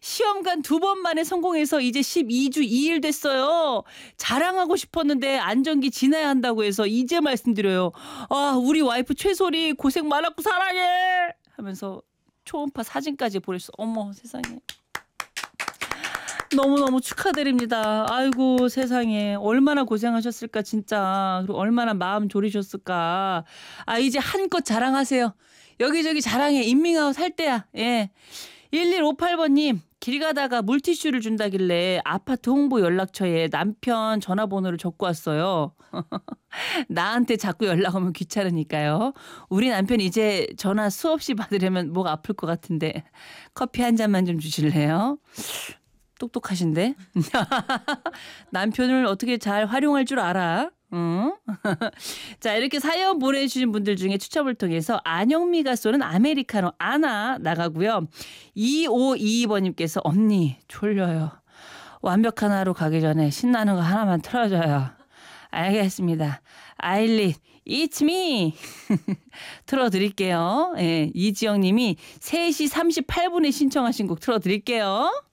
시험관 2번 만에 성공해서 이제 12주 2일 됐어요. 자랑하고 싶었는데 안정기 지나야 한다고 해서 이제 말씀드려요. 아, 우리 와이프 최소리 고생 많았고 사랑해 하면서 초음파 사진까지 보냈어. 어머 세상에. 너무너무 축하드립니다. 아이고 세상에 얼마나 고생하셨을까 진짜. 그리고 얼마나 마음 졸이셨을까. 아 이제 한껏 자랑하세요. 여기저기 자랑해. 인밍아웃 할 때야. 예. 1158번님 길 가다가 물티슈를 준다길래 아파트 홍보 연락처에 남편 전화번호를 적고 왔어요. 나한테 자꾸 연락 오면 귀찮으니까요. 우리 남편 이제 전화 수없이 받으려면 목 아플 것 같은데 커피 한 잔만 좀 주실래요? 똑똑하신데? 남편을 어떻게 잘 활용할 줄 알아? 응? 자, 이렇게 사연 보내주신 분들 중에 추첨을 통해서 안영미가 쏘는 아메리카노 아나 나가고요. 2522번님께서 언니 졸려요. 완벽한 하루 가기 전에 신나는 거 하나만 틀어줘요. 알겠습니다. 아일릿 It's me 틀어드릴게요. 예, 이지영님이 3시 38분에 신청하신 곡 틀어드릴게요.